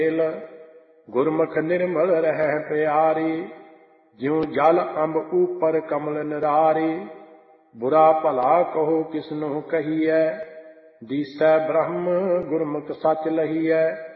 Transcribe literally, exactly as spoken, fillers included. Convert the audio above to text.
ਗੁਰਮੁਖ ਨਿਰਮਲ ਰਹਿ ਪਿਆਰੀ। ਜਿਉ ਜਲ ਅੰਬ ਉਪਰ ਕਮਲ ਨਿਰਾਰੀ। ਬੁਰਾ ਭਲਾ ਕਹੋ ਕਿਸਨੁ ਕਹੀਐ। ਦੀਸੈ ਬ੍ਰਹਮ ਗੁਰਮੁਖ ਸਚ ਲਹੀਐ।